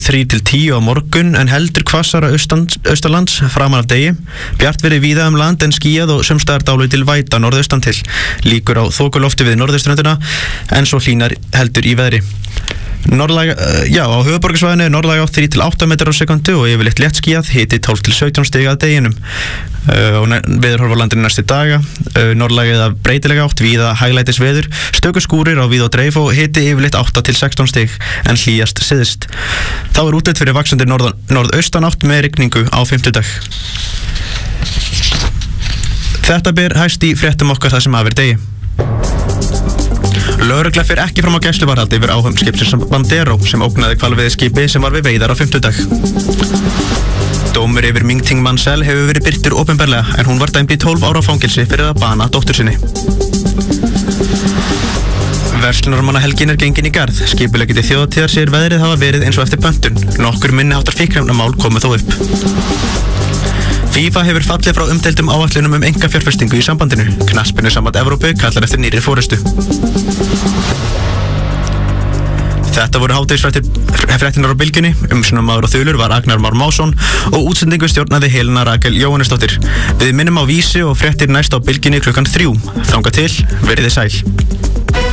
3 til 10 á morgun en heldur hvassara austanlands framan af degi. Bjart verið víða land en skýjað og sums staðar dálítil væta norðaustan til. Líkur á þokulofti við norðurströndina en svo hlýnar heldur í veðri. Á höfuðborgarsvæðinu er norðlæg átt 3 til 8 metrar á sekundu og yfirleitt léttskýjað, hiti 12 til 17 stig að deginum. Veðurhorf á landinu næstu daga, norðlæg eða breytilega átt, víða hæglætis veður, stöku skúrir á víð og dreif og hiti yfirleitt 8 til 16 stig en hlýjast syðst. Þá er útlit fyrir vaxandi norðaustan átt með rigningu á fimmtudag. Þetta ber hæst í fréttum okkar það sem af degi. Lögregla fer ekki fram á gæsluvarðhaldi yfir áhöfn skipsins Bandero sem ógnaði hvalveiðiskipi sem var við veiðar á fimmtudag. Dómur yfir Ming Ting Mansell hefur verið birtur opinberlega en hún var dæmd í 12 ára fangelsi fyrir að bana dóttur sinni. Verslunarmannahelgin er gengin í garð. Skipuleggjandi þjóðhátíðar segir veðrið hafa verið eins og eftir pöntun. Nokkur minniháttar fíkniefnamál komu þó upp. FIFA hefur fallið frá umdeildum áætlunum einkafjárfestingu í sambandinu. Knattspyrnusamband Evrópu kallar eftir nýrri forystu. Þetta voru hádegisfréttirnar á Bylgjunni. Umsjónarmaður og þulur var Agnar Már Másson og útsendingu stjórnaði Helena Rakel Jóhannesdóttir. Við minnum á Vísi og fréttir næst á Bylgjunni klukkan 3. Þangað til, verið þið sæl.